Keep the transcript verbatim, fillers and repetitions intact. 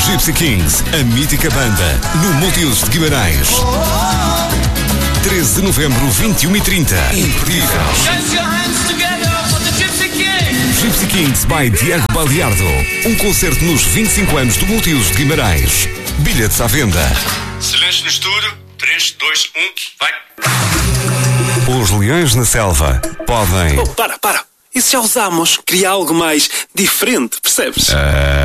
Gypsy Kings, a mítica banda, no Multiuso de Guimarães. treze de novembro, vinte e uma e trinta. Imperdível. Gypsy Kings by Diego Baliardo. Um concerto nos vinte e cinco anos do Multiuso de Guimarães. Bilhetes à venda. Silêncio no estúdio. três, dois, um, vai. Os leões na selva podem... Oh, para, para. Isso já usamos. Queria algo mais diferente, percebes? Uh...